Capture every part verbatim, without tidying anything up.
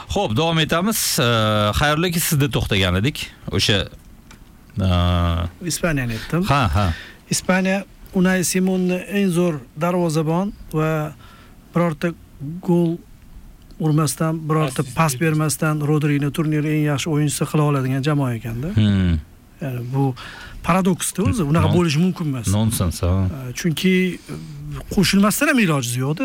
Xo'p, davom etamiz. Xayrliki sizda to'xtagan edik. O'sha Ispaniyani aytdim. Ha, ha. Ispaniya Unai Simonning eng zo'r darvozabon va birorta gol urmasdan, birorta pas bermasdan Rodri'ni turnir eng yaxshi o'yinchisi qila oladigan jamoa ekanda. Ya'ni bu paradoksda o'zi, unaqa bo'lishi mumkin emas. Nonsens, ha. Chunki qo'shilmasdan ham iloji yo'qda.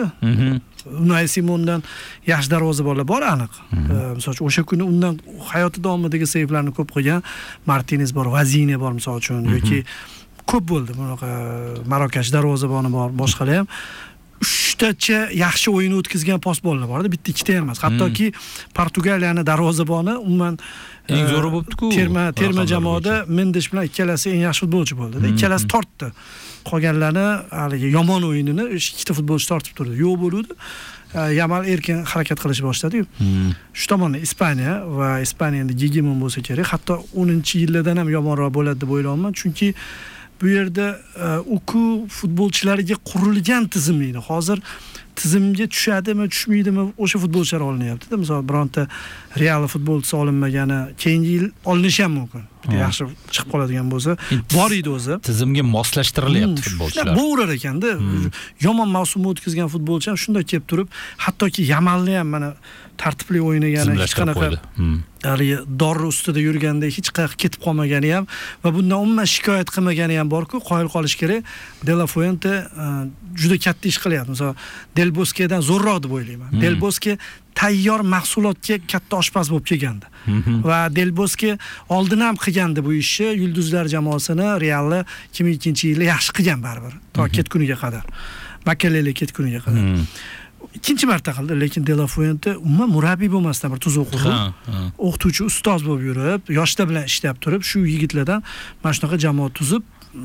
Unai Simondan yaxshi darvozabonlar bor aniq. Misol uchun o'sha kuni undan hayoti davomidagi seyflarni ko'p qilgan Martinez bor, Vazine bor misol uchun yoki ko'p bo'ldi. Bunaqa Marokash darvozaboni bor, boshqalar ham uchtacha yaxshi o'yin o'tkazgan posbonlar bor-da, bitta ikkita emas. Hattoki Portugaliyani darvozaboni umuman eng zo'ri bo'pti-ku. Terma terma jamoada Mendes bilan ikkalasi eng yaxshi futbolchi bo'ldi. Ikkalasi tortdi. Qolganlarni haligi yomon o'yinini ikkita futbolchi tortib turdi. Yo'q bo'ldi. Yamal erkin harakat qilishni boshladi-yu. Shu tomonda Ispaniya va Ispaniya endi hegemon bo'lsa kerak. Hatto o'ninchi yillardan ham yomonroq bo'ladi deb o'ylayman. Chunki bu yerda uku futbolchilariga qurilgan tizim edi. Hozir tizimga tushadimi, tushmaydimi o'sha futbolchilar olinyapti-da. Misol bironta Real futbolchisi olinmagani, keyingi yil olinishi ham mumkin. Yaxshi chiqib qoladigan bo'lsa, bor edi o'zi. Tizimga moslashtirilyapti futbolchilar. Bu urar ekanda. Yomon mavsum o'tkazgan futbolchi ham shunday kelib turib, hattoki Yamalni ham mana tartibli o'ynagani, hech qanaqa haligi dori ustida yurganda hech qayerga ketib qolmagani ham va bundan umuman shikoyat qilmagani ham bor-ku, qoyil qolish kerak. De La Fuente juda katta ish qilyapti. Masalan, Del Bosquedan zo'rroq deb o'ylayman. Del Bosque tayyor mahsulotga katta oshpaz bo'lib kelgandi. Va Del Bosque oldin ham qilgandi bu ishni, Yulduzlar jamoasini Realni ikki ming ikkinchi yilda yaxshi qilgan baribir, to ketguniga qadar. Makaleli ketguniga qadar. Ikkinchi marta qildi, lekin De La Fuente umuman murabbiy bo'lmasdan bir tuzuq qurib, o'qituvchi ustoz bo'lib yurib, yoshlar bilan ishlab turib, shu yigitlardan mana shunaqa jamoa tuzib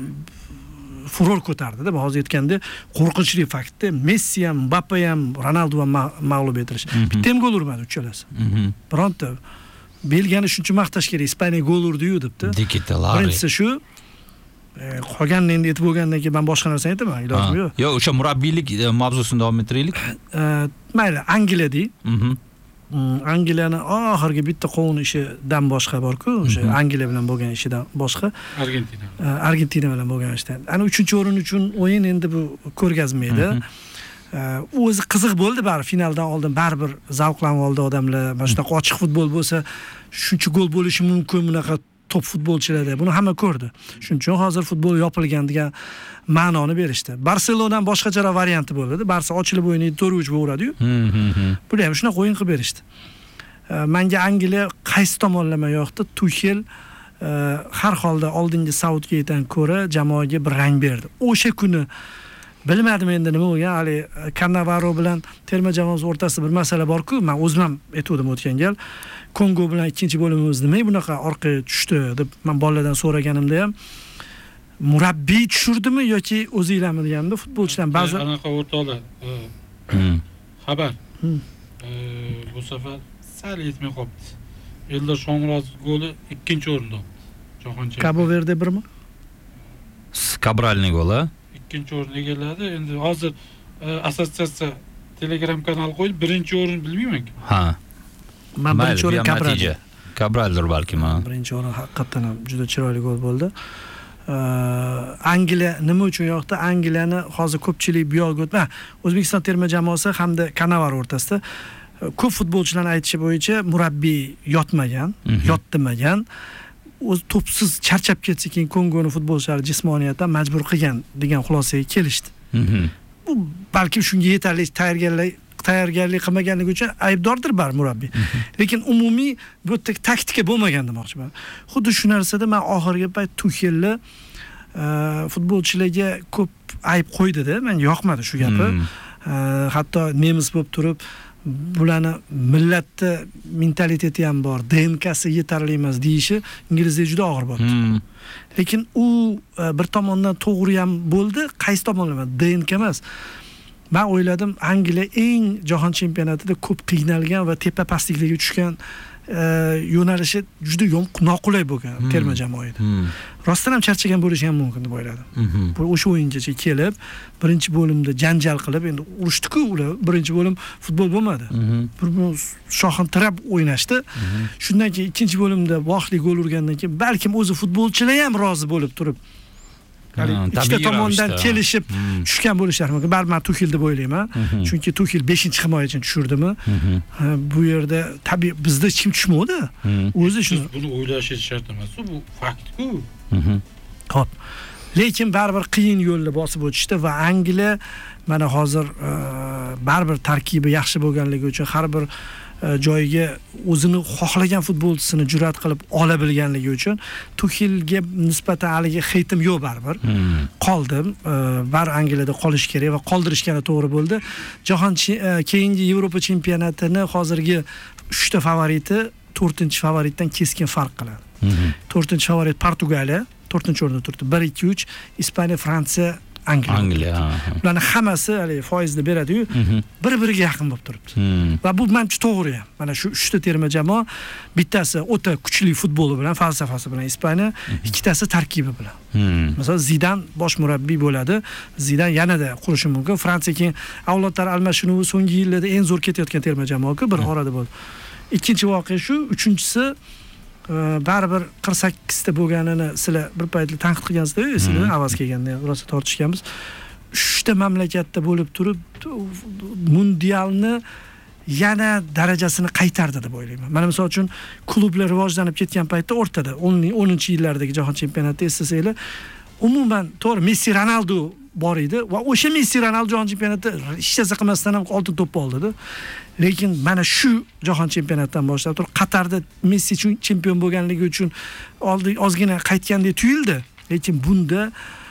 furor ko'tardi-da. Hozir aytganda qo'rqinchli faktda Messi ham, Mbappe ham, Ronaldo ham mag'lub etilish. Bitta ham gol urmadi uchalasi. Bironta Belgiyani shuncha maqtash kerak, Ispaniya gol urdi-yu debdi. Birinchisi shu. Qolganini endi aytib bo'lgandan keyin men boshqa narsani aytaman, ilojim yo'q. Yo'q, o'sha murabbiylik mavzusini davom ettiraylik. Mayli, Angliya dey. Angliyani oxirgi bitta qovun ishidan boshqa bor-ku, o'sha Angliya bilan bo'lgan ishidan boshqa. Argentina. Argentina bilan bo'lgan ishdan. Ana uchinchi o'rin uchun o'yin endi bu ko'rgazmaydi. O'zi qiziq bo'ldi bari, finaldan oldin baribir zavqlanib oldi odamlar. Mana shunaqa ochiq futbol bo'lsa, shuncha gol bo'lishi mumkin, bunaqa top futbolchilarda. Buni hamma ko'rdi. Shuning uchun hozir futbol yopilgan degan ma'noni berishdi. Barselonaning boshqacharoq varianti bo'ldi. Barsa ochilib o'ynaydi, to'rt uch bo'ladi-yu. Bular ham shunaqa o'yin qilib berishdi. Menga Angliya qaysi tomonlama yoqdi? Tuchel har holda oldingi Southgate'dan ko'ra jamoaga bir rang berdi. O'sha kuni bilmadim endi nima bo'lgan, hali Cannavaro bilan terma jamoamiz o'rtasida bir masala bor-ku, men o'zim ham aytdim o'tgan gal. Kongo bilan ikkinchi bo'limimiz nima bunaqa orqaga tushdi deb men bolalardan so'raganimda ham murabbiy tushirdimi yoki o'zinglarmi deganimda futbolchidan ba'zi anaqa o'rtoqlar xabar bu safar sal yetmay qolibdi. Eldor Shomurodov goli ikkinchi o'rinda. Jahon chempionati. Cabo Verde birmi? Cabralning goli. Ikkinchi o'rin egalladi. Endi hozir assotsiatsiya Telegram kanali qo'yib, birinchi o'rin bilmayman. Ha. Men birinchi o'rin Cabral. Cabraldir balki men. Birinchi o'rin haqiqatan ham juda chiroyli gol bo'ldi. Angliya nima uchun yoqdi? Angliyani hozir ko'pchilik bu yo'lga o'tma. O'zbekiston terma jamoasi hamda Cannavaro o'rtasida ko'p futbolchilarning aytishi bo'yicha murabbiy yotmagan, yotdimagan. O'z to'psiz charchab ketsa keyin Kongoni futbolchilari jismoniyatdan majbur qilgan degan xulosaga kelishdi. Bu balki shunga yetarli tayyorgarlik tayyorgarlik qilmaganligi uchun aybdordir bar murabbiy. Lekin umumiy bu taktika bo'lmagan demoqchiman. Xuddi shu narsada men oxirgi payt Tuchelni futbolchilarga ko'p ayb qo'ydi-da, menga yoqmadi shu gapi. Hatto nemis bo'lib turib bularni millatni mentaliteti ham bor, D N K si yetarli emas deyishi inglizda juda og'ir bo'ldi. Lekin u bir tomondan to'g'ri ham bo'ldi, qaysi tomonlama D N K emas. Men o'yladim, Angliya eng jahon chempionatida ko'p qiynalgan va tepa pastliklarga tushgan yo'nalishi juda noqulay bo'lgan terma jamoa edi. Rostdan ham charchagan bo'lishi ham mumkin deb o'yladim. Bu o'sha o'yingacha kelib, birinchi bo'limda janjal qilib, endi urishdi-ku ular. Birinchi bo'lim futbol bo'lmadi. Bir shoxintirab o'ynashdi. Shundan keyin ikkinchi bo'limda vohli gol urgandan keyin balkim o'zi futbolchilar ham rozi bo'lib turib ikkita tomondan kelishib tushgan bo'lishlari mumkin. Baribir men Tuxil deb o'ylayman. Chunki Tuxil beshinchi himoyachini tushirdimi? Bu yerda tabiiy bizda hech kim tushmadi. O'zi shuni buni o'ylashingiz shart emas, bu fakt-ku. Xo'p. Lekin baribir qiyin yo'lni bosib o'tishdi va Angliya mana hozir baribir tarkibi yaxshi bo'lganligi uchun har bir joyiga o'zini xohlagan futbolchisini jur'at qilib ola bilganligi uchun Tuxilga nisbatan haliga heytim yo'q baribir. Qoldim. Bar Angliyada qolish kerak va qoldirishgani to'g'ri bo'ldi. Jahon keyingi Yevropa chempionatini hozirgi uchta favoriti to'rtinchi favoritdan keskin farq qiladi. to'rtinchi favorit Portugaliya to'rtinchi o'rinda turibdi. bir ikki uch Ispaniya, Fransiya, Angliya. Angliya. Ularning hammasi hali foizda beradi-yu, bir-biriga yaqin bo'lib turibdi. Va bu menimcha to'g'ri ham. Mana shu uchta terma jamoa, bittasi o'ta kuchli futboli bilan, falsafasi bilan Ispaniya, ikkitasi tarkibi bilan. Masalan, Zidan bosh murabbiy bo'ladi. Zidan yanada qurishi mumkin. Fransiya keyin avlodlar almashinuvi so'nggi yillarda eng zo'r ketayotgan terma jamoa-ku, bir orada bo'ldi. Ikkinchi voqea shu, uchinchisi baribir qirq sakkizta bo'lganini sizlar bir paytlar tanqid qilgansizlar, sizlar avaz kelganda rosa tortishganmiz. uchta mamlakatda bo'lib turib mundialni yana darajasini qaytardi deb o'ylayman. Mana misol uchun klublar rivojlanib ketgan paytda o'rtada o'ninchi yillardagi jahon chempionatida eslasanglar, umuman to'g'ri Messi, Ronaldo bor edi va o'sha Messi, Ronaldo jahon chempionatida hech narsa qilmasdan ham oltin to'p oldi-da. Lekin mana shu jahon chempionatidan boshlab turib Qatarda Messi chempion bo'lganligi uchun oldi ozgina qaytgandek tuyuldi. Lekin bunda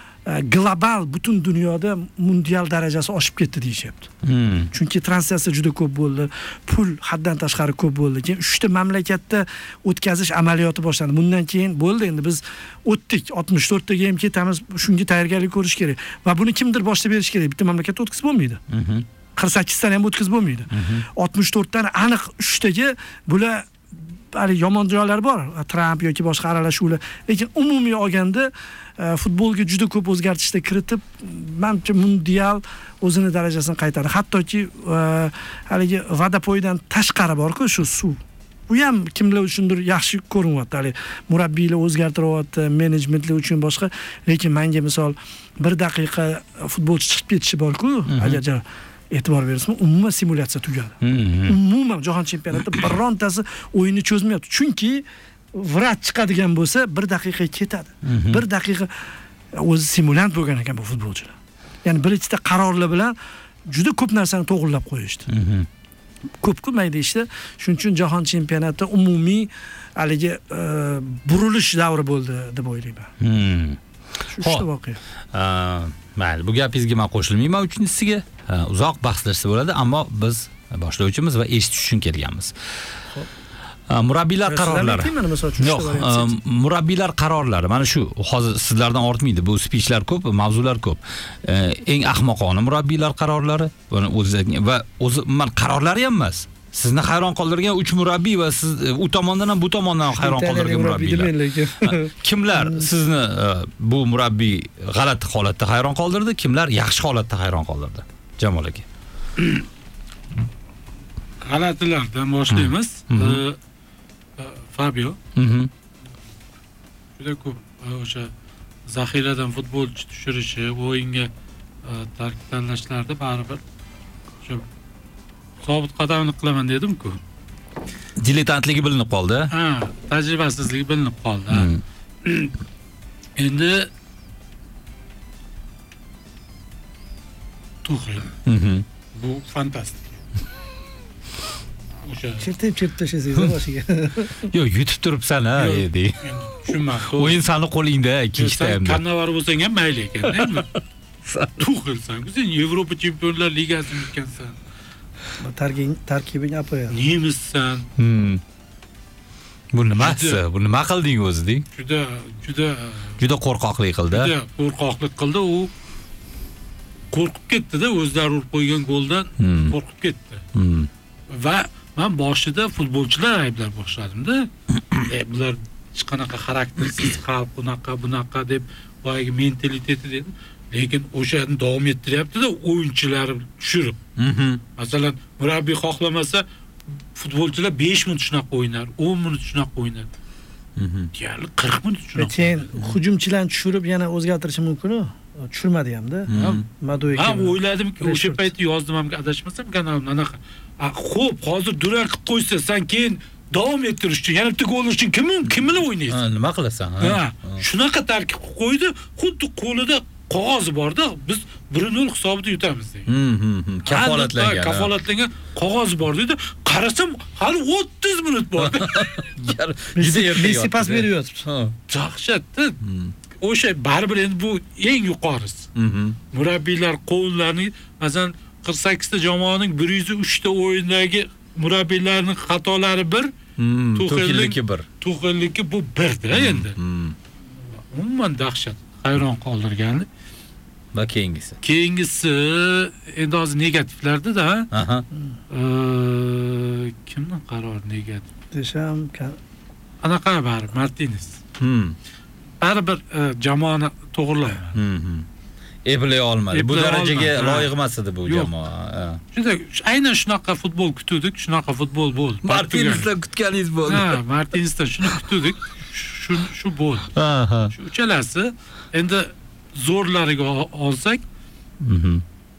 global butun dunyoda mundial darajasi oshib ketdi deyishyapti. Chunki translyatsiya juda ko'p bo'ldi, pul haddan tashqari ko'p bo'ldi. Keyin uchta mamlakatda o'tkazish amaliyoti boshlandi. Bundan keyin bo'ldi, endi biz o'tdik, oltmish to'rttaga ham ketamiz, shunga tayyorgarlik ko'rish kerak. Va buni kimdir boshlab berish kerak. Bitta mamlakatda o'tkazib bo'lmaydi. qirq sakkiztani ham o'tkazib bo'lmaydi. oltmish to'rttani aniq uchtaga bular hali yomon joylari bor, Trump yoki boshqa aralashuvlar. Lekin umumiy olganda futbolga juda ko'p o'zgartishlar kiritib, menimcha mundial o'zini darajasini qaytardi. Hattoki haligi Vodapoydan tashqari bor-ku shu suv. Bu ham kimlar uchundir yaxshi ko'rinyapti. Hali murabbiylar o'zgartiryapti, menejmentlar uchun boshqa. Lekin menga misol bir daqiqa futbolchi chiqib ketishi bor-ku, agar e'tibor bersam, umuman simulyatsiya tugadi. Umuman jahon chempionatida birontasi o'yinni cho'zmayapti. Chunki vrach chiqadigan bo'lsa, bir daqiqa ketadi. bir daqiqa o'zi simulyant bo'lgan ekan bu futbolchilar. Ya'ni bir ikkita qarorlar bilan juda ko'p narsani to'g'rilab qo'yishdi. Ko'p-ko'p mayda ishda. Shuning uchun jahon chempionati umumiy haligi burilish davri bo'ldi deb o'ylayman. Shu voqea. Mayli, bu gapingizga men qo'shilmayman uchinchisiga. Uzoq bahslashsa bo'ladi, ammo biz boshlovchimiz va eshitish uchun kelganmiz. Murabbiylar qarorlari. Yo'q, murabbiylar qarorlari. Mana shu hozir sizlardan ortmaydi. Bu speechlar ko'p, mavzular ko'p. Eng ahmoqona murabbiylar qarorlari va o'zi men qarorlari ham emas. Sizni hayron qoldirgan uch murabbiy va siz u tomondan ham bu tomondan ham hayron qoldirgan murabbiylar. Kimlar sizni bu murabbiy g'alati holatda hayron qoldirdi, kimlar yaxshi holatda hayron qoldirdi? Jamol aka. G'alatilardan boshlaymiz. Fabio. Juda ko'p o'sha zaxiradan futbolchi tushirishi, o'yinga tarkib tanlashlarda baribir shu sobit qadamni qilaman dedim-ku. Diletantligi bilinib qoldi. Ha, tajribasizligi bilinib qoldi. Endi Tuxil. Bu fantastik. O'sha chertib chertib tashlasangiz boshiga. Yo'q, yutib turibsan ha, edi. Tushunmadim. O'yin sani qo'lingda ikkinchi taymda. Kannavar bo'lsang ham mayli ekan-da. Tuxilsan, sen Yevropa Chempionlar Ligasini yutgansan. Tarkibing tarkibing apoyapti. Nemissan. Bu nimasi? Bu nima qilding o'zing? Juda, juda juda qo'rqoqlik qildi. Juda qo'rqoqlik qildi, u qo'rqib ketdi-da, o'zlari urib qo'ygan goldan qo'rqib ketdi. Va men boshida futbolchilar ayblab boshladim-da. E bular hech qanaqa xaraktersiz xalq, bunaqa, bunaqa deb boyagi mentaliteti dedim. Lekin o'shani davom ettiryapti-da o'yinchilar tushirib. Masalan, murabbiy xohlamasa futbolchilar besh minut shunaqa o'ynar, o'n minut shunaqa o'ynar. Deyarli qirq minut shunaqa. Keyin hujumchilarni tushirib yana o'zgartirishi mumkin-ku. Tushirmadi ham-da. Mado'yga. Ha, o'yladim-ki, o'sha paytda yozdim ham, adashmasam kanalimda anaqa. Xo'p, hozir durar qilib qo'ysa, sen keyin davom ettirish uchun, yana bitta gol urish uchun kim kim bilan o'ynaysan? Ha, nima qilasan? Ha, shunaqa tarkib qilib qo'ydi, xuddi qo'lida qog'ozi bor-da, biz bir nol hisobida yutamiz degan. Mhm, kafolatlangan. Kafolatlangan qog'oz bor dedi. Qarasam, hali o'ttiz minut bor. Juda erta. Messi pas beryapti. Ha. Dahshatda. O'sha baribir endi bu eng yuqorisi. Murabbiylar qo'llarning, masalan, qirq sakkizta jamoaning bir yuz uch ta o'yindagi murabbiylarning xatolari bir, Tuxellniki bir. Tuxellniki bu birda endi. Umuman dahshat, hayron qoldirgandi. Va keyingisi. Keyingisi endi hozir negativlarda-da. Aha. Kimning qarori negativ? Desam, anaqa baribir Martinez. Hmm. Baribir jamoani to'g'rilayman. Eplay olmadi. Bu darajaga loyiq emas edi bu jamoa. Juda aynan shunaqa futbol kutdik, shunaqa futbol bo'ldi. Martinezdan kutganingiz bo'ldi. Ha, Martinezdan shuni kutdik. Shu shu bo'ldi. Ha, ha. Shu uchalasi endi zo'rlariga olsak, Mhm.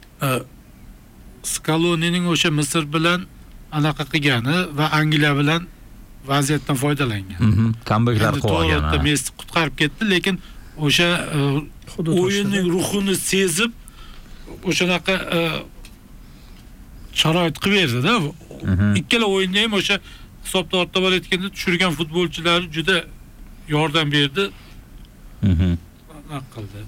Scalonining o'sha Misr bilan anaqa qilgani va Angliya bilan vaziyatdan foydalangan. Mhm. Comebacklar qilgan. To'g'ri, Messi qutqarib ketdi, lekin o'sha o'yinning ruhini sezib o'shanaqa sharoit qilib berdi-da. Ikkala o'yinda ham o'sha hisobda ortda borayotganda tushirgan futbolchilar juda yordam berdi. Mhm. Qildi.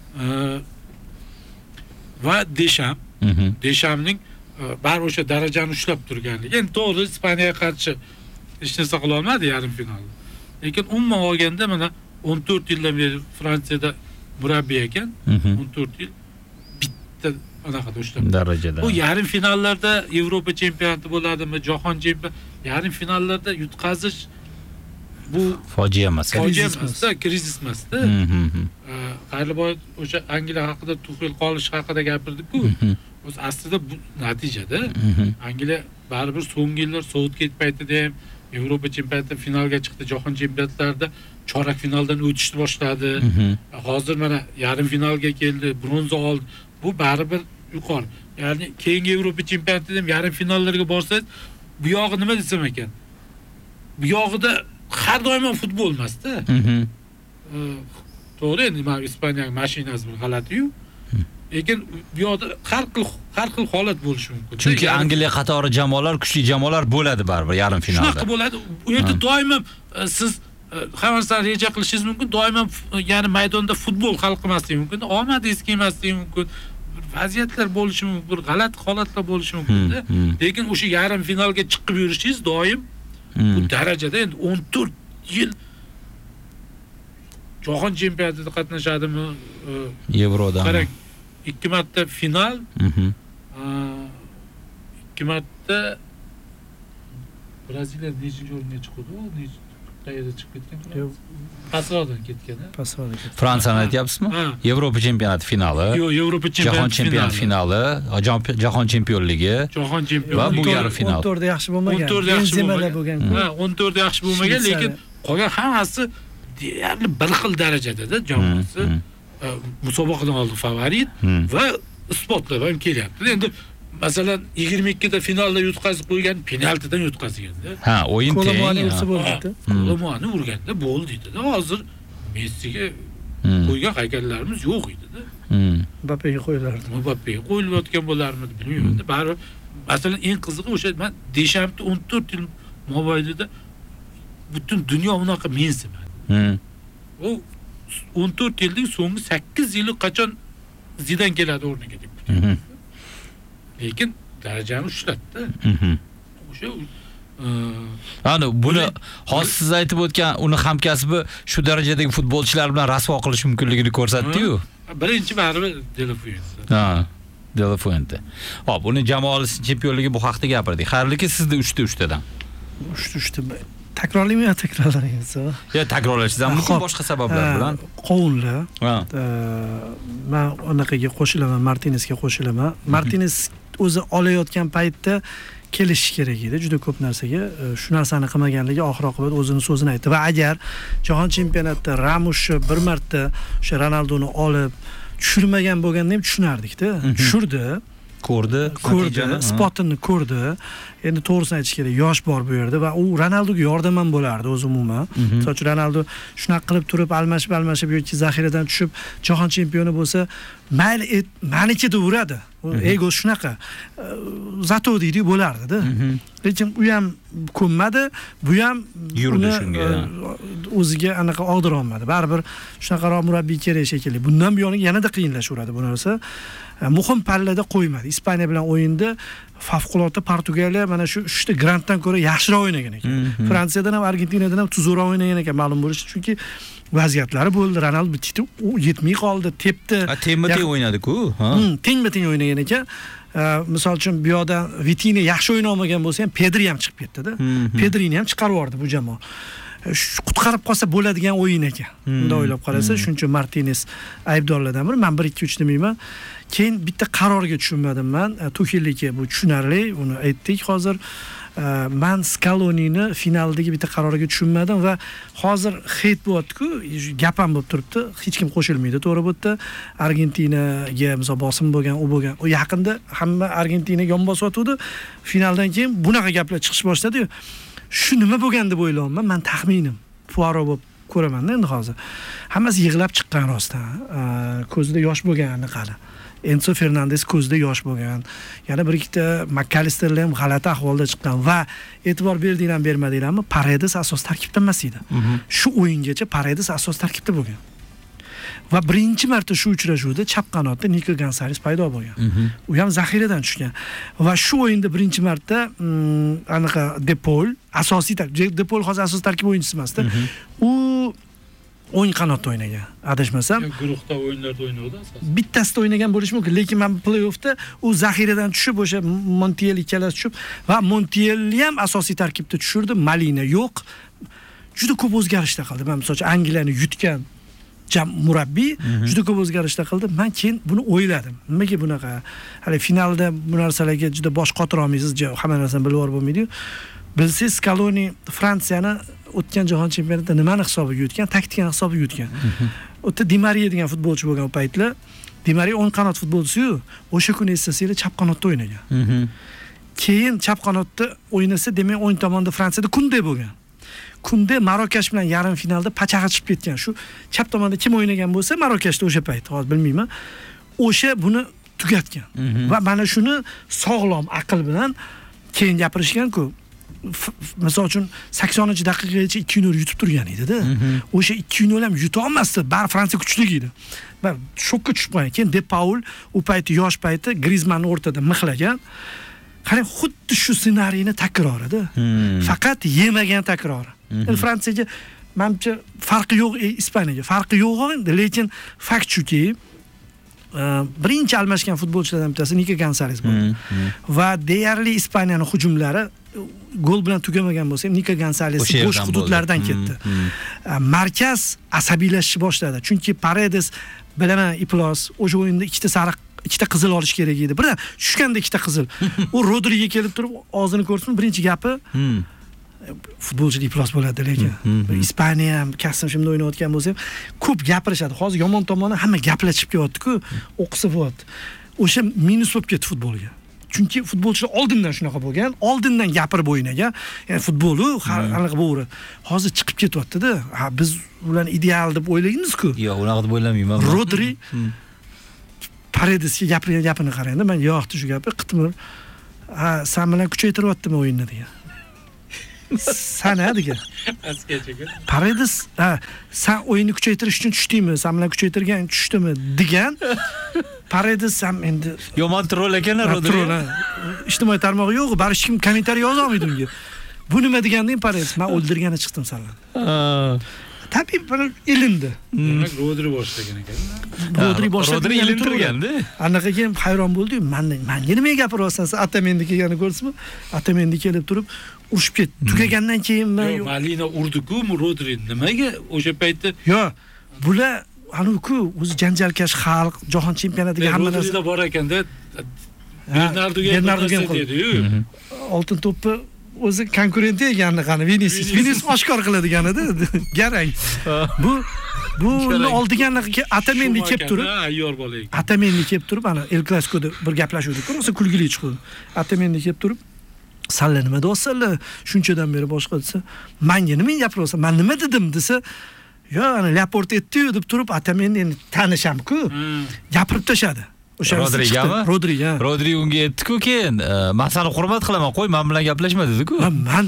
Va Desham, Deshamning bar o'sha darajani ushlab turganligi. Endi to'g'ri Ispaniyaga qarshi hech narsa qila olmadi yarim finalda. Lekin umuman olganda mana o'n to'rt yildan beri Fransiyada murabbiy ekan. o'n to'rt yil bitta anaqada ushlab darajada. Bu yarim finallarda Yevropa chempionati bo'ladimi, jahon chempionati, yarim finallarda yutqazish bu fojia emas. Fojia emas-da, krizis emas-da. Qarliboy o'sha Angliya haqida Tuxel qolish haqida gapirdi-ku. O'z aslida bu natijada Angliya baribir so'nggi yillar Southgate paytida ham Yevropa chempionati finalga chiqdi, jahon chempionatlarida chorak finaldan o'tishni boshladi. Hozir mana yarim finalga keldi, bronza oldi. Bu baribir yuqori. Ya'ni keyingi Yevropa chempionatida ham yarim finallarga borsangiz, bu yog'i nima desam ekan? Bu yog'ida har doim futbol emas-da. To'g'ri, endi men Ispaniyaning mashinasi bir g'alati-yu. Lekin bu yoqda har xil har xil holat bo'lishi mumkin. Chunki Angliya qatori jamoalar, kuchli jamoalar bo'ladi baribir yarim finalda. Shunaqa bo'ladi. U yerda doim siz hammasini reja qilishingiz mumkin, doim ya'ni maydonda futbol hal qilmasligi mumkin, omadingiz kelmasligi mumkin. Vaziyatlar bo'lishi mumkin, bir g'alati holatlar bo'lishi mumkin-da. Lekin o'sha yarim finalga chiqib yurishingiz doim bu darajada endi o'n to'rt yil jahon chempionatida qatnashadimi? Yevroda. Qarang, ikki marta final, ikki marta Braziliya nechinchi o'ringa chiqdi? Nech qayerda chiqib ketgan? Pasrodan ketgan. Pasrodan ketgan. Fransiyani aytyapsizmi? Yevropa chempionati finali. Yo'q, Yevropa chempionati chempionat finali, jahon chempionligi. Jahon chempionligi. Va bu yarim final. o'n to'rtda yaxshi bo'lmagan. o'n to'rtda yaxshi bo'lgan. Ha, o'n to'rtda yaxshi bo'lmagan, lekin qolgan hammasi deyarli bir xil darajada-da jamoasi. Musobaqadan oldin favorit va isbotlab ham kelyapti. Endi masalan yigirma ikkida finalda yutqazib qo'ygan, penaltidan yutqazganda. Ha, o'yin teng. Kolomani ursa bo'ldi. Kolomani urganda bo'ldi dedi. Hozir Messiga qo'ygan haykallarimiz yo'q edi-da. Mbappega qo'yilardi. Mbappega qo'yilayotgan bo'larmidi bilmayman. Baribir masalan eng qizig'i o'sha men Deshampni o'n to'rt yil mobaynida butun dunyo unaqa mensimadi. U o'n to'rt yilning so'nggi sakkiz yili qachon Zidan keladi o'rniga deb kutadi. Lekin darajani ushlatdi. O'sha Ana buni hozir siz aytib o'tgan uni hamkasbi shu darajadagi futbolchilar bilan rasvo qilish mumkinligini ko'rsatdi-yu. Birinchi baribir Delafeu. Ha. De La Fuente. Hop, uni jamoasi chempionligi bu haqda gapirdik. Xayrliki sizda uchta uchtadan. uchta uchta takrorlaymi yo takrorlaymiz? Yo, takrorlashingiz ham mumkin boshqa sabablar bilan. Qovunlar. Men unaqaga qo'shilaman, Martinesga qo'shilaman. Martines o'zi olayotgan paytda kelish kerak edi juda ko'p narsaga. Shu narsani qilmaganligi oxir oqibat o'zini so'zini aytdi va agar jahon chempionatida Ramushni bir marta o'sha Ronaldoni olib tushirmagan bo'lganda ham tushunardik-da. Tushirdi. Ko'rdi, natijani, spotini ko'rdi. Endi to'g'risini aytish kerak, yosh bor bu yerda va u Ronaldoga yordam ham bo'lardi o'zi umuman. Masalan, Ronaldo shunaqa qilib turib almashib-almashib yoki zaxiradan tushib jahon chempioni bo'lsa, mayli manikida uradi. Ego shunaqa. Zato deydi bo'lardi-da. Lekin u ham ko'nmadi, bu ham yurdi shunga. O'ziga anaqa og'dira olmadi. Baribir shunaqaroq murabbiy kerak shekilli. Bundan buyon yanada qiyinlashaveradi bu narsa. Muhim pallada qo'ymadi. Ispaniya bilan o'yinda favqulodda Portugaliya mana shu uchta granddan ko'ra yaxshiroq o'ynagan ekan. Fransiyadan ham Argentinadan ham tuzukroq o'ynagan ekan, ma'lum bo'lishi, chunki vaziyatlari bo'ldi. Ronaldo bitdi, u yetmay qoldi, tepdi. Ha, tengma-teng o'ynadi-ku, ha. Tengma-teng o'ynagan ekan. Misol uchun bu yoqda Vitina yaxshi o'yna olmagan bo'lsa ham Pedri ham chiqib ketdi-da. Pedrini ham chiqarib yubordi bu jamoa. Qutqarib qolsa bo'ladigan o'yin ekan. Unda o'ylab qarasa, shuning uchun Martines aybdorlardan biri. Men bir ikki uch demayman. Keyin bitta qarorga tushunmadim men. Tuxelliki bu tushunarli, uni aytdik hozir. Men Scalonini finaldagi bitta qaroriga tushunmadim va hozir heyt bo'lyapti-ku, gap ham bo'lib turibdi. Hech kim qo'shilmaydi, to'g'ri bu yerda. Argentinaga misol bosim bo'lgan, u bo'lgan. U yaqinda hamma Argentinaga yon bosyotdi. Finaldan keyin bunaqa gaplar chiqish boshladi-yu. Shu nima bo'lgan deb o'ylayman, men taxminim. Fuaro bo'lib ko'raman endi hozir. Hammasi yig'lab chiqqan rostdan. Ko'zida yosh bo'lgan qani. Enzo Fernandes ko'zida yosh bo'lgan. Yana bir ikkita McAllisterlar ham g'alati ahvolda chiqqan va e'tibor berdinglar ham bermadinglarmi? Paredes asos tarkibda emas edi. Shu o'yingacha Paredes asos tarkibda bo'lgan. Va birinchi marta shu uchrashuvda chap qanotda Nico Gonzalez paydo bo'lgan. U ham zaxiradan tushgan. Va shu o'yinda birinchi marta anaqa De Paul asosiy tarkib, De Paul hozir asosiy tarkib o'yinchisi emas-da. U o'ng qanotda o'ynagan. Adashmasam, guruhda o'yinlarda o'ynadi asosan. Bittasida o'ynagan bo'lishi mumkin, lekin men play-offda u zaxiradan tushib, o'sha Montiel ikkalasi tushib va Montielni ham asosiy tarkibda tushirdi. Malina yo'q. Juda ko'p o'zgarishlar qildi. Men masalan Angliyani yutgan jam murabbiy juda ko'p o'zgarishlar qildi. Men keyin buni o'yladim. Nimaga bunaqa? Hali finalda bu narsalarga juda bosh qotira olmaysiz, hamma narsani bilib bo'lmaydi-yu. Bilsangiz, Scaloni Fransiyani o'tgan jahon chempionatida nimani hisobiga yutgan? Taktikani hisobiga yutgan. O'tda Di Maria degan futbolchi bo'lgan paytlar, Di Maria o'ng qanot futbolchisi-yu, o'sha kuni eslasanglar chap qanotda o'ynagan. Keyin chap qanotda o'ynasa, demak o'ng tomonda Fransiyada Kunde bo'lgan. Kunde Marokash bilan yarim finalda pachag'i chiqib ketgan. Shu chap tomonda kim o'ynagan bo'lsa, Marokashda o'sha payt, hozir bilmayman. O'sha buni tugatgan. Va mana shuni sog'lom aql bilan keyin gapirishgan-ku. Misol uchun saksoninchi daqiqagacha ikki nol yutib turgan edi-da. O'sha ikki nol ham yuta olmasdi. Bar Fransiya kuchli edi. Va shokka tushib qolgan. Keyin De Paul u payti yosh payti Griezmann o'rtada mixlagan. Qarang, xuddi shu ssenariyni takrorida. Faqat yemagan takrori. Endi Fransiyaga menimcha farqi yo'q, Ispaniyaga farqi yo'q endi, lekin fakt shuki, birinchi almashgan futbolchilardan bittasi Nico Gonzalez bo'ldi. Va deyarli Ispaniyaning hujumlari gol bilan tugamagan bo'lsa ham Nico Gonzalez bo'sh hududlardan ketdi. Markaz asabiylashishni boshladi. Chunki Paredes bilaman Iplos o'sha o'yinda ikkita sariq, ikkita qizil olish kerak edi. Birdan tushganda ikkita qizil. U Rodriga kelib turib og'zini ko'rsin, birinchi gapi futbolchi Iplos bo'ladi, lekin Ispaniya ham kasım shimda o'ynayotgan bo'lsa ham ko'p gapirishadi. Hozir yomon tomoni hamma gaplashib kelyapti-ku, o'qisa bo'lyapti. O'sha minus bo'lib ketdi futbolga. Chunki futbolchilar oldindan shunaqa bo'lgan, oldindan gapirib o'ynagan. Ya'ni futbolu aniq bo'ri. Hozir chiqib ketyapti-da. Ha, biz ularni ideal deb o'ylaymiz-ku. Yo'q, unaqa deb o'ylamayman. Rodri Paredesga gapirgan gapini qarang-da, men yo'qdi shu gapi, qitmir. Ha, sen bilan kuchaytiryaptimi o'yinni degan. Sana degan. Askachaga. Paredes, ha, sen o'yinni kuchaytirish uchun tushdingmi? Sen bilan kuchaytirgan tushdimi degan. Paredes ham endi yomon troll ekan Rodri. Ijtimoiy tarmoq yo'q, bari hech kim kommentariy yoza olmaydi unga. Bu nima degandan Paredes, men o'ldirgani chiqdim senlarni. tabiiy bir ilindi. Demak, Rodri boshlagan ekan. Rodri boshlagan. Rodri ilintirganda. Anaqa keyin hayron bo'ldi-yu, men menga nima gapiryapsan? Atamendi kelgani ko'rsizmi? Atamendi kelib turib urushib ketdi. Tugagandan keyin men Malina urdi-ku, Rodri nimaga o'sha paytda? Yo'q, bular anu-ku, o'zi janjalkash xalq, jahon chempionatiga hamma narsa Rodri'da bor ekanda. Bernardoga Bernardoga qo'ydi. Oltin to'pni o'zi konkurenti ekanini qani Vinicius. Vinicius oshkor qiladigan edi. Garang. Bu bu oldiga Atamendi kelib turib, ayyor bola ekan. Atamendi kelib turib, ana El Clasico'da bir gaplashuvdik. Rosa kulgili chiqdi. Atamendi kelib turib, "Sanlar nima deyapsanlar? Shunchadan beri boshqa desa, menga nima gapiryapsan? Men nima dedim?" desa, "Yo, ana Laport etdi-yu" deb turib, Atamendi endi tanisham-ku. Gapirib tashadi. O'sha Rodrigami? Rodriga. Rodri unga aytdi-ku keyin, "Men seni hurmat qilaman, qo'y, men bilan gaplashma" dedi-ku. Men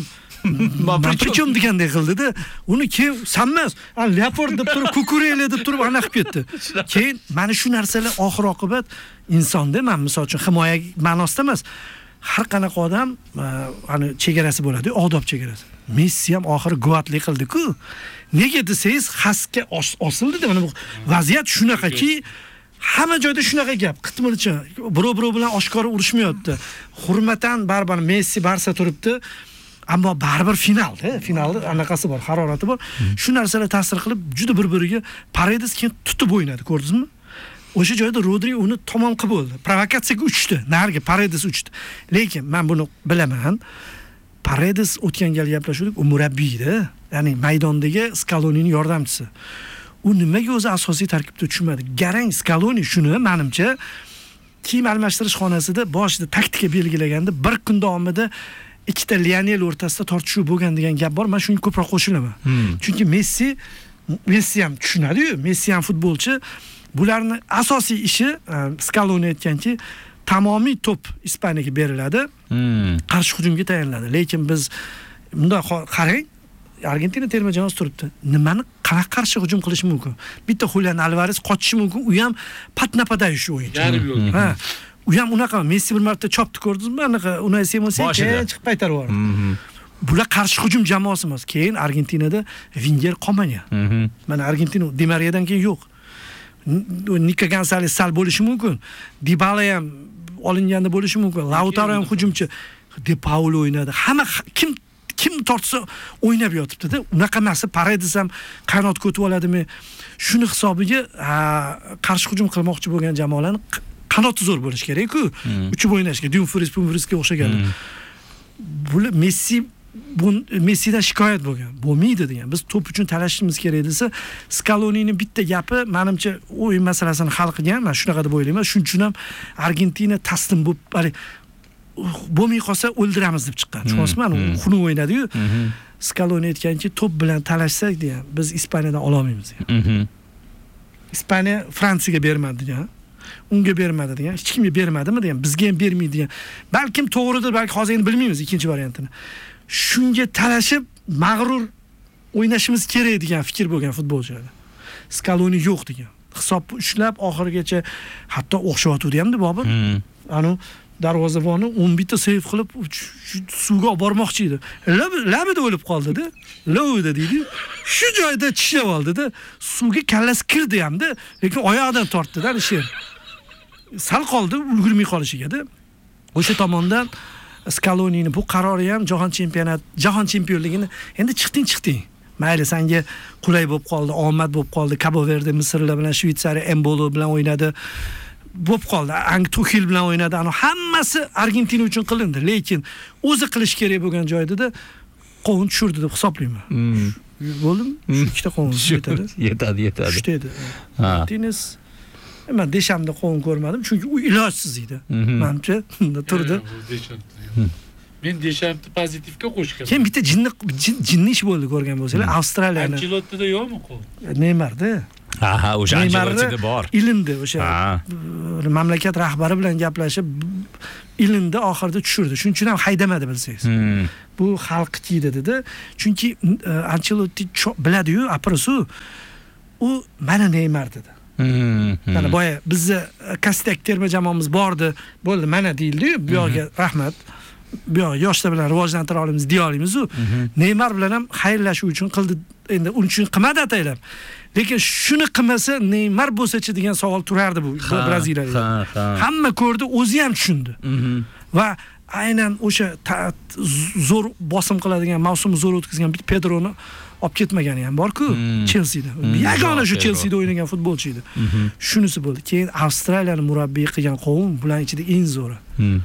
men prichom degandek qildi-da. Uni keyin sanmas, Leopard deb turib, kukureli deb turib ana qilib ketdi. Keyin mana shu narsalar oxir oqibat insonda, men misol uchun himoya ma'nosida emas, har qanaqa odam ana chegarasi bo'ladi, odob chegarasi. Messi ham oxiri guvatlik qildi-ku. Nega desangiz, xasga osildi-da. Mana bu vaziyat shunaqaki, hamma joyda shunaqa gap, qitmirchi. Birov-birov bilan oshkora urushmayapti. Hurmatan baribir Messi Barsa turibdi. Ammo baribir finalda, finalda anaqasi bor, harorati bor. Shu narsalar ta'sir qilib, juda bir-biriga Paredes keyin tutib o'ynadi, ko'rdingizmi? O'sha joyda Rodri uni tamom qilib bo'ldi. Provokatsiyaga uchdi, nariga Paredes uchdi. Lekin men buni bilaman. Paredes o'tgan gal gaplashuvdik, u murabbiyda, ya'ni maydondagi Scalonining yordamchisi. U nimaga o'zi asosiy tarkibda tushmadi? Garang Scaloni shuni menimcha kiyim almashtirish xonasida boshida taktika belgilaganda bir kun davomida ikkita Lionel o'rtasida tortishuv bo'lgan degan gap bor. Men shunga ko'proq qo'shilaman. Hmm. Chunki Messi Messi ham tushunadi-yu, Messi ham futbolchi. Bularning asosiy ishi Scaloni aytganki, tamomiy to'p Ispaniyaga beriladi. Hmm. Qarshi hujumga tayyorlanadi. Lekin biz bunda qarang, Argentina terma jamoasi turibdi. Nimani qanaqa qarshi hujum qilish mumkin? Bitta Julian Alvarez qochishi mumkin, u ham patnapaday shu o'yinchi. Ha. U ham unaqa Messi bir marta chopdi, ko'rdingizmi? Anaqa Unai Simon keyin chiqib qaytarib yubordi. Bular qarshi hujum jamoasi emas. Keyin Argentinada Wenger qolmagan. Mana Argentina Di Mariyadan keyin yo'q. Nico Gonzalez sal bo'lishi mumkin. Dybala ham olinganda bo'lishi mumkin. Lautaro ham hujumchi. De Paul o'ynadi. Hamma kim kim tortsa o'ynab yotibdi-da. Unaqa narsa Paredes ham qanot ko'tib oladimi? Shuni hisobiga qarshi hujum qilmoqchi bo'lgan jamoalarning qanoti zo'r bo'lish kerak-ku. Uchib o'ynashga, Dumfries, Dumfriesga o'xshaganlar. Bular Messi bu Messidan shikoyat bo'lgan. Bo'lmaydi degan. Biz to'p uchun talashishimiz kerak desa, Scalonining bitta gapi, menimcha, o'yin masalasini hal qilgan. Men shunaqa deb o'ylayman. Shuning uchun ham Argentina taslim bo'lib, hali bo'lmay qolsa o'ldiramiz deb chiqqan. Tushunasizmi? U xunuk o'ynadi-yu. Scaloni aytganki, to'p bilan talashsak degan, biz Ispaniyadan ola olmaymiz degan. Ispaniya Fransiyaga bermadi degan. Unga bermadi degan, hech kimga bermadimi degan, bizga ham bermaydi degan. Balkim to'g'ridir, balki hozir endi bilmaymiz ikkinchi variantini. Shunga talashib, mag'rur o'ynashimiz kerak degan fikr bo'lgan futbolchilar. Scaloni yo'q degan. Hisob ushlab oxirigacha hatto o'xshatuvdi hamda Bobur. Anu darvozabonni o'n bitta seyv qilib suvga olib bormoqchi edi. Labida o'lib qoldi-da. Lovda deydi. Shu joyda tishlab oldi-da. Suvga kallasi kirdi hamda, lekin oyoqdan tortdi-da Alisher. Sal qoldi, ulgurmay qolishiga-da. O'sha tomondan Scalonining bu qarori ham jahon chempionat, jahon chempionligini endi chiqding chiqding. Mayli, senga qulay bo'lib qoldi, omad bo'lib qoldi. Cabo Verde Misrlar bilan Shvetsariya Embolo bilan o'ynadi. Bo'lib qoldi. Ang Tuchel bilan o'ynadi. Ana hammasi Argentina uchun qilindi, lekin o'zi qilish kerak bo'lgan joyda qovun tushirdi deb hisoblayman. Bo'ldimi? Shu ikkita qovun yetadi. Yetadi, yetadi. Shu edi. Martinez men Deshamda qovun ko'rmadim, chunki u ilojsiz edi. Menimcha turdi. Men Deshamni pozitivga qo'shgan. Keyin bitta jinni jinni ish bo'ldi, ko'rgan bo'lsanglar, Avstraliyani. Ancelottida yo'qmi qov? Neymarda. Aha, o'sha Ancelottida bor. Ilindi o'sha. Mamlakat rahbari bilan gaplashib, ilindi, oxirida tushirdi. Shuning uchun ham haydamadi bilsangiz. Bu xalq kiydi dedi. Chunki Ancelotti biladi-yu, aprisu. U mana Neymar dedi. Mana boya bizni Kastak terma jamoamiz bordi, bo'ldi, mana deyildi-yu, bu yoqqa rahmat. bu yoshlar bilan rivojlantira olamiz deya olamiz-ku. Neymar bilan ham xayrlashuv uchun qildi. Endi uning uchun qilmadi ataylab. Lekin shuni qilmasa Neymar bo'lsa-chi degan savol turardi bu Braziliyada. Hamma ko'rdi, o'zi ham tushundi. Va aynan o'sha zo'r bosim qiladigan, mavsumni zo'r o'tkazgan bitta Pedroni olib ketmagani ham bor-ku, Chelsea da. Yagona shu Chelsea da o'ynagan futbolchi edi. Shunisi bo'ldi. Keyin Avstraliyani murabbiy qilgan qovun bular ichida eng zo'ri.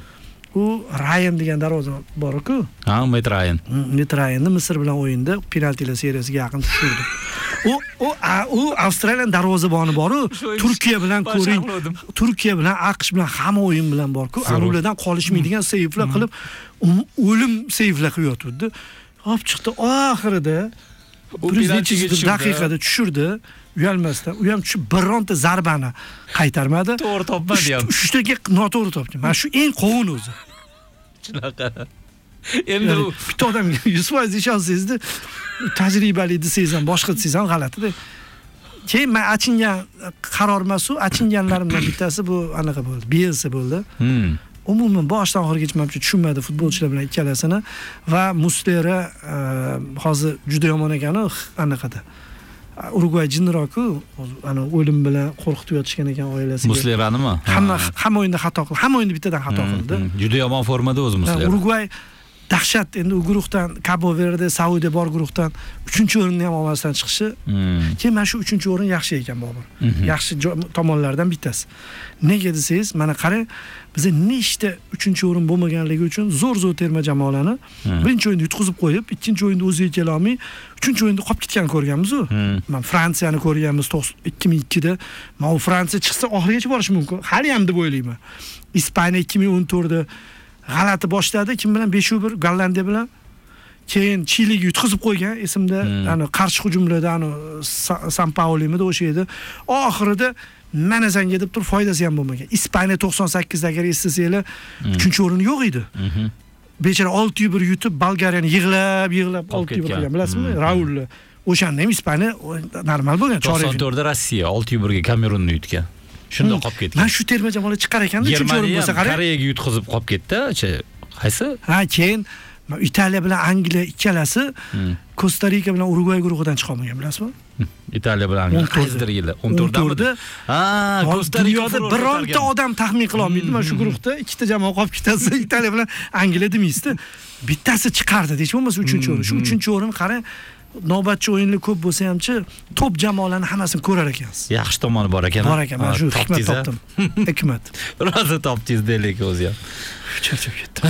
U Ryan degan darvoza bor-ku. Ha, Matt Ryan. Matt Ryanni Misr bilan o'yinda penaltilar seriyasiga yaqin tushirdi. U u u Avstraliyaning darvozaboni bor-ku, Turkiya bilan ko'ring. Turkiya bilan AQSh bilan hamma o'yin bilan bor-ku, ulardan qolishmaydigan seyflar qilib, o'lim seyflar qilib yotibdi. Olib chiqdi oxirida bir necha daqiqada tushirdi. Uyalmasdan, u ham shu bironta zarbani qaytarmadi. To'g'ri topmadi ham. Uchtaga noto'g'ri topdi. Mana shu eng qovun o'zi. Shunaqa. Endi u bitta odamga yuz foiz ishonsangizda tajribali desangiz ham, boshqa desangiz ham g'alati-da. Keyin men achingan qaror emas-u, achinganlarimdan bittasi bu anaqa bo'ldi. Bielsa bo'ldi. Umuman boshdan oxirigacha men tushunmadi futbolchilar bilan ikkalasini va Muslera hozir juda yomon ekani anaqada. Uruguay jinroku, ana o'lim bilan qo'rqitib yotishgan ekan oilasiga. Musleranimi? Hamma hamma o'yinda xato qildi. Hamma o'yinda bittadan xato qildi. Juda yomon formada o'zi Muslera. Uruguay dahshat, endi u guruhdan Cabo Verde, Saudiya bor guruhdan uchinchi o'rinni ham olmasdan chiqishi. Keyin mana shu uchinchi o'rin yaxshi ekan Bobur. Yaxshi tomonlardan bittasi. Nega desangiz, mana qarang, biz nechta uchinchi o'rin bo'lmaganligi uchun zo'r-zo'r terma jamoalarni birinchi o'yinda yutqizib qo'yib, ikkinchi o'yinda o'ziga kela olmay, uchinchi o'yinda qolib ketganini ko'rganmiz-ku. Men Fransiyani ko'rganmiz ikki ming ikkida. Men u Fransiya chiqsa oxirigacha borish mumkin. Hali ham deb o'ylayman. Ispaniya ikki ming o'n to'rtda g'alati boshladi, kim bilan besh bir Gollandiya bilan. Keyin Chiliga yutqizib qo'ygan, esimda, ana qarshi hujumlarda ana San Paulimida o'sha edi. Oxirida mana sanga deb turib foydasi ham bo'lmagan. Ispaniya to'qson sakkizda agar eslasanglar, uchinchi o'rin yo'q edi. Bechara olti bir yutib Bolgariyani yig'lab, yig'lab olti bir qilgan, bilasizmi? Raul. O'shanda ham Ispaniya normal bo'lgan. to'qson to'rtda Rossiya olti birga Kamerunni yutgan. Shunda qolib ketgan. Men shu terma jamoalar chiqar ekan, uchinchi o'rin bo'lsa qarang. Koreyaga yutqizib qolib ketdi. Qaysi? Ha, keyin Italiya bilan Angliya ikkalasi Kosta Rika bilan Uruguay guruhidan chiqa olmagan, bilasizmi? Italiya bilan Angliya qaysidir yili o'n to'rtda. Ha, Kosta Rikada bironta odam taxmin qila olmaydi. Mana shu guruhda ikkita jamoa qolib ketsa, Italiya bilan Angliya demaysiz-da. Bittasi chiqardi, hech bo'lmasa uchinchi o'rin. Shu uchinchi o'rin qarang, navbatchi o'yinlar ko'p bo'lsa hamchi top jamoalarni hammasini ko'rar ekansiz. Yaxshi tomoni bor ekan. Bor ekan, mana shu hikmat topdim. Hikmat. Rosa topdingiz deylik o'zi ham. Charchab ketdim.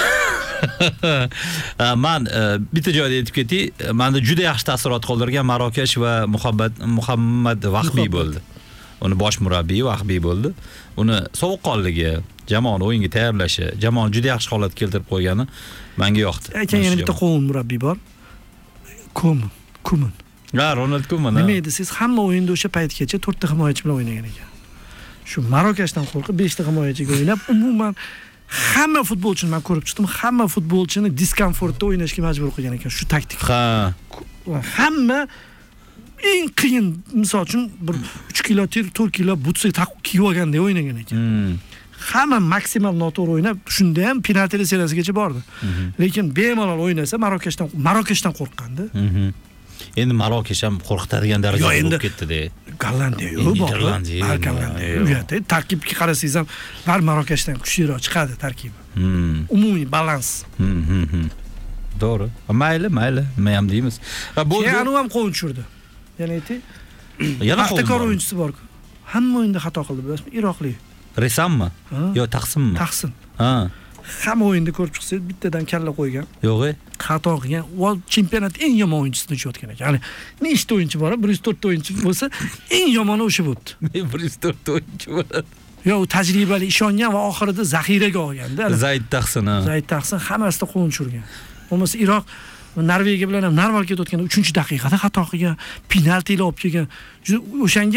Men bitta joyda aytib ketay, menda juda yaxshi taassurot qoldirgan Marokash va Muhabbat Muhammad Vahbiy bo'ldi. Uni bosh murabbiy Vahbiy bo'ldi. Uni sovuqqonligi, jamoani o'yinga tayyorlashi, jamoani juda yaxshi holatga keltirib qo'ygani menga yoqdi. Keyin yana bitta qovun murabbiy bor. Kuman, Kuman. Ha, Ronald Kuman. Nima edi, siz hamma o'yinda o'sha paytgacha to'rtta himoyachi bilan o'ynagan ekan. Shu Marokashdan qo'rqib beshta himoyachiga o'ynab, umuman hamma futbolchini men ko'rib chiqdim, hamma futbolchini diskomfortda o'ynashga majbur qilgan ekan shu taktika. Ha. Hamma eng qiyin, misol uchun bir uch kilo, to'rt kilo butsi taqib kiyib olganda o'ynagan ekan. Hamma maksimal noto'g'ri o'ynab, shunda ham penaltilar seriyasigacha bordi. Lekin bemalol o'ynasa Marokashdan Marokashdan qo'rqqandi. Endi Marokash ham qo'rqitadigan darajada bo'lib ketdi-da. Gollandiya yo'q, Gollandiya. Gollandiya. Tarkibga qarasangiz ham har Marokashdan kuchliroq chiqadi tarkibi. Umumiy balans. To'g'ri. Mayli, mayli, men ham deymiz. Va bo'ldi. Keyin u ham qo'l tushirdi. Yana ayting. Yana Paxtakor o'yinchisi bor-ku. Hamma o'yinda xato qildi, bilasizmi? Iroqlik. Resammi? Yo, Taqsimmi? Taqsim. Ha. Hamma o'yinda ko'rib chiqsangiz bittadan kalla qo'ygan. Yo'q-e. Xato qilgan. Va chempionat eng yomon o'yinchisini uchayotgan ekan. Ya'ni nechta o'yinchi bor? bir yuz to'rt ta o'yinchi bo'lsa, eng yomoni o'sha bo'libdi. bir yuz to'rt ta o'yinchi bo'ladi. Yo, u tajribali, ishongan va oxirida zaxiraga olganda. Zayd Taqsin. Zayd Taqsin hammasida qo'lini tushirgan. Bo'lmasa Iroq Norvegiya bilan ham normal ketayotganda uchinchi daqiqada xato qilgan, penaltilar olib kelgan. O'shanga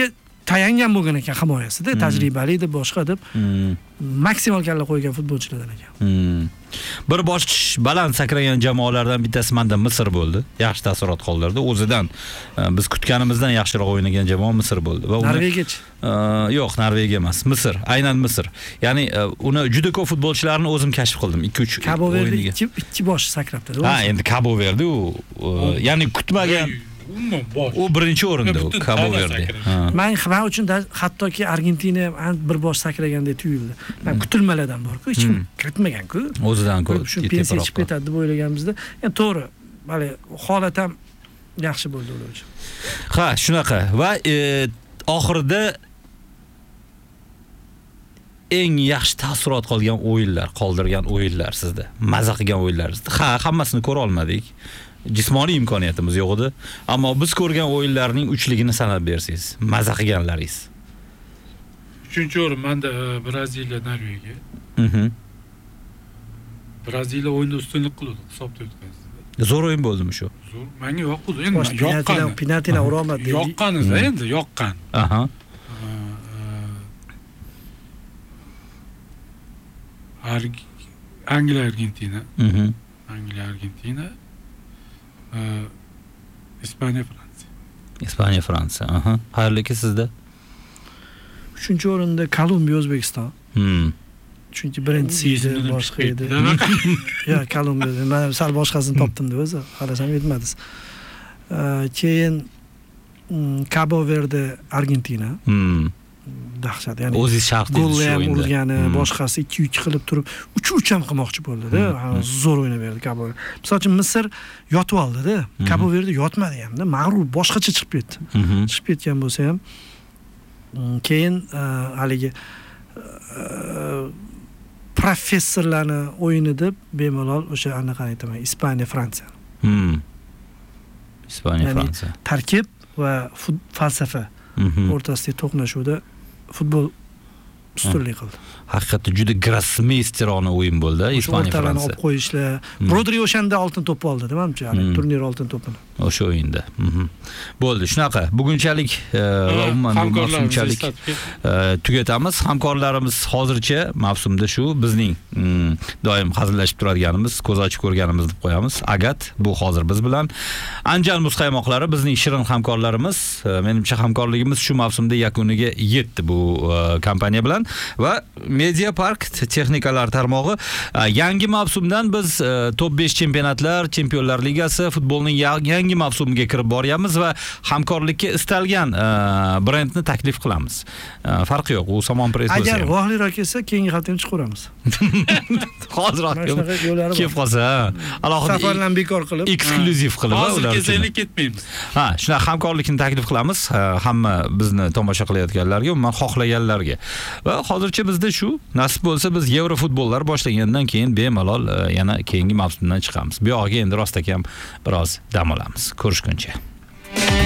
tayangan bo'lgan ekan himoyasida, tajribali deb boshqa deb Hmm. maksimal kalla qo'ygan futbolchilardan ekan. Hmm. Bir bosh baland sakragan jamoalardan bittasi menda Misr bo'ldi. Yaxshi taassurot qoldirdi. O'zidan e, biz kutganimizdan yaxshiroq o'ynagan jamoa Misr bo'ldi. Va uni Norvegiya. e, yo'q, Norvegiya emas, Misr, aynan Misr. Ya'ni e, uni juda ko'p futbolchilarni o'zim kashf qildim. ikki uch Cabo Verde o'yiniga. ikki ikki bosh sakrabdi. Ha, endi Cabo Verde u e, ya'ni kutmagan umuman bosh. u birinchi o'rinda u Butun Cabo tana Verde. sakrash. Ha. Men men uchun da, hattoki Argentina ham bir bosh sakragandek tuyuldi. Men kutilmalardan bor-ku, hech kim kiritmagan-ku. O'zidan ko'p Shu pensiya chiqib ketadi deb o'ylaganimizda, endi to'g'ri, hali holat ham yaxshi bo'ldi ular uchun. Ha, shunaqa. Va e, oxirida eng yaxshi taassurot qolgan o'yinlar, qoldirgan o'yinlar sizda. Maza qilgan o'yinlar. Ha, hammasini ko'ra olmadik. Jismoniy imkoniyatimiz yo'q edi, ammo biz ko'rgan o'yinlarning uchligini sanab bersangiz, maza qilganlaringiz. Uchinchi o'rin menda e, Braziliya, Norvegiya. Mhm. Braziliya o'yinda ustunlik qildi, hisobda o'tkazdi. Zo'r o'yin bo'ldimi shu? Zo'r. Menga yoqdi. Endi Bosh penaltidan yoqqan. penaltidan ura olmadi. Yoqqan endi, yoqqan. Aha. Arg- Angliya, Argentina, Mhm. Angliya, Argentina, e, Ispaniya, Fransiya. Ispaniya, Fransiya. Aha. Xayrliki sizda? Uchinchi o'rinda Kolumbiya, O'zbekiston. Hmm. Chunki birinchisi edi, boshqa edi. Yo'q, Kolumbiya. Men sal boshqasini topdim-da o'zi. Qarasam yetmadi. Keyin mm, Cabo Verde, Argentina. Hmm. Dahshat, ya'ni O'zingiz sharh gol dedingiz shu ham o'yinda. urgani, Hmm. boshqasi ikki uch qilib turib, uch uch ham qilmoqchi bo'ldi-da. Hmm. Ha, zo'r o'ynab berdi Cabo Verde. Misol uchun Misr yotib oldi-da. Cabo Verde yotmadi ham-da. Mag'rur boshqacha chiqib ketdi. Mhm. Chiqib ketgan bo'lsa ham mm, keyin e, haligi e, professorlarni o'yini deb bemalol o'sha anaqani aytaman, Ispaniya, Fransiya. Hmm. Ispaniya, Ya'ni Fransiya. Tarkib va fut- falsafa Mhm. o'rtasidagi to'qnashuvda futbol ustunlik qildi. Haqiqatda juda grossmeysterona o'yin bo'ldi, O'sha Ispaniya, o'rtalarni Fransiya. olib qo'yishlar. Hmm. Rodri o'shanda oltin to'p oldi, menimcha, ya'ni Hmm. turnir oltin to'pini. O'sha o'yinda. Mhm. Bo'ldi, shunaqa. Bugunchalik e, va umuman bu mavsumchalik e, tugatamiz. Hamkorlarimiz hozircha mavsumda shu bizning mm, doim hazillashib turadiganimiz, ko'z ochib ko'rganimiz deb qo'yamiz. Agat bu hozir biz bilan. Anjan muzqaymoqlari bizning shirin hamkorlarimiz. E, menimcha hamkorligimiz shu mavsumda yakuniga yetdi bu e, kompaniya bilan va Media Park texnikalar tarmog'i e, yangi mavsumdan biz e, top besh chempionatlar, Chempionlar Ligasi futbolning ya- yangi mavsumiga kirib boryapmiz va hamkorlikka istalgan e, brendni taklif qilamiz. E, farqi yo'q, u Somon Press bo'lsa Agar ham. vohliroq kelsa, keyingi hafta chiqaramiz. Hoziroq Mana shunaqa yo'llari kelib bor. qolsa, alohida Safarlarni bekor qilib, eksklyuziv qilib va Hozir ular uchun. kelsangiz ketmaymiz. Ha, shunaqa hamkorlikni taklif qilamiz e, hamma bizni tomosha qilayotganlarga, umuman xohlaganlarga. Va hozircha bizda shu, nasib bo'lsa biz Yevro futbollar boshlagandan keyin bemalol e, yana keyingi mavsumdan chiqamiz. Bu yog'iga endi rostakam biroz dam olamiz. Ko'rishguncha.